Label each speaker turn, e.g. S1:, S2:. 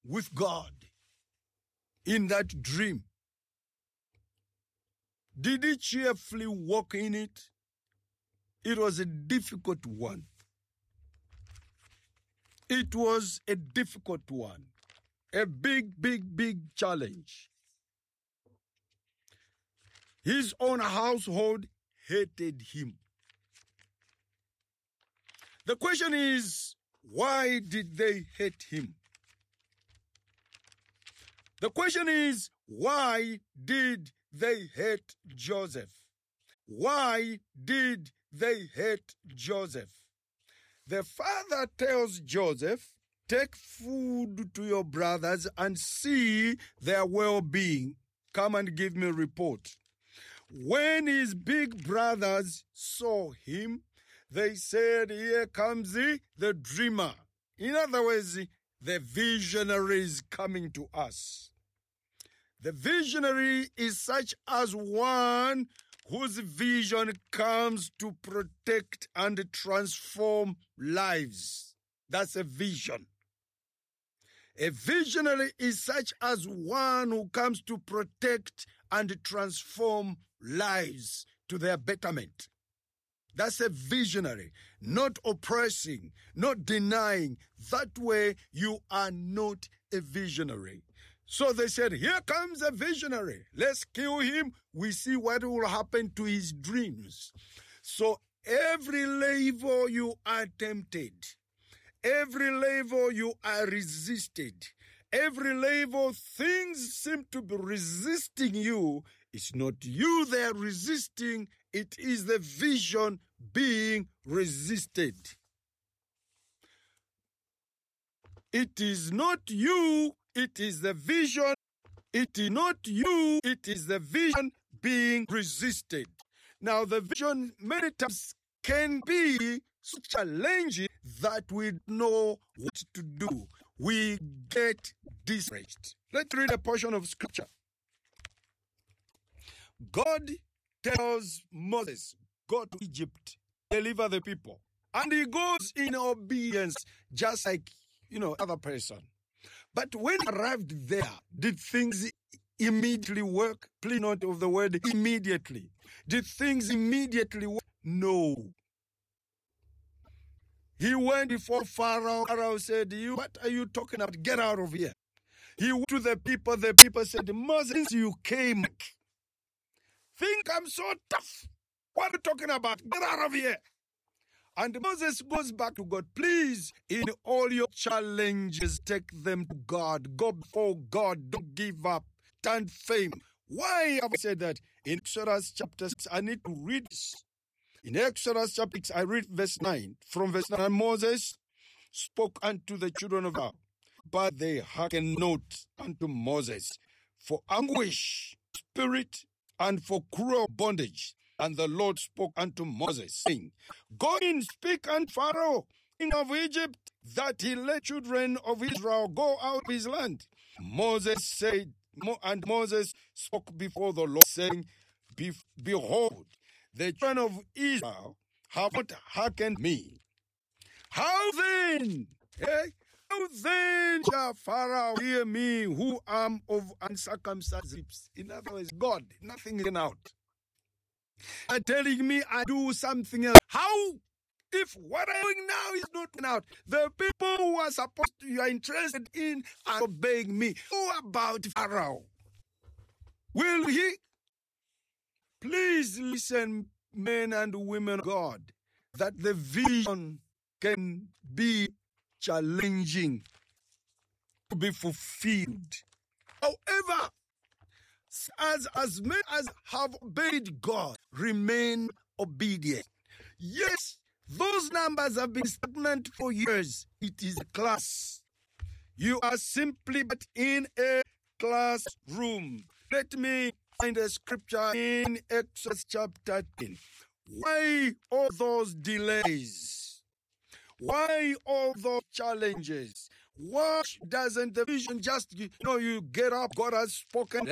S1: with God in that dream? Did he cheerfully walk in it? It was a difficult one. It was a difficult one. A big, big, big challenge. His own household hated him. The question is, why did they hate him? The question is, why did they hate Joseph? Why did they hate Joseph? The father tells Joseph, take food to your brothers and see their well-being. Come and give me a report. When his big brothers saw him, they said, here comes the dreamer. In other words, the visionary is coming to us. The visionary is such as one whose vision comes to protect and transform lives. That's a vision. A visionary is such as one who comes to protect and transform lives to their betterment. That's a visionary, not oppressing, not denying. That way you are not a visionary. So they said, here comes a visionary. Let's kill him. We see what will happen to his dreams. So every level you are tempted, every level you are resisted, every level things seem to be resisting you. It's not you they are resisting. It is the vision being resisted. It is not you. It is the vision. It is not you. It is the vision being resisted. Now, the vision many times can be so challenging that we know what to do. We get discouraged. Let's read a portion of scripture. God tells Moses, go to Egypt, deliver the people. And he goes in obedience, just like, other person. But when he arrived there, did things immediately work? Please note of the word immediately. Did things immediately work? No. He went before Pharaoh. Pharaoh said, what are you talking about? Get out of here. He went to the people. The people said, Moses, you came back. Think I'm so tough. What are you talking about? Get out of here. And Moses goes back to God. Please, in all your challenges, take them to God. Go before God. Don't give up. Stand firm. Why have I said that? In Exodus chapter 6, I need to read this. In Exodus chapter 6, I read verse 9. From verse 9, Moses spoke unto the children of Israel, but they hearkened not unto Moses for anguish, spirit, and for cruel bondage. And the Lord spoke unto Moses, saying, go in, speak unto Pharaoh, king of Egypt, that he let children of Israel go out of his land. Moses said, and Moses spoke before the Lord, saying, behold, the children of Israel have not hearkened me. How then shall Pharaoh hear me, who am of uncircumcised lips? In other words, God, nothing is out. And telling me I do something else. How? If what I'm doing now is not out, the people who are you are interested in are obeying me. Who about Pharaoh? Will he? Please listen, men and women of God, that the vision can be challenging to be fulfilled. However, as many as have obeyed God, remain obedient. Yes, those numbers have been stagnant for years. It is a class. You are simply but in a classroom. Let me find a scripture in Exodus chapter 10. Why all those delays? Why all those challenges? Why doesn't the vision just, you get up, God has spoken,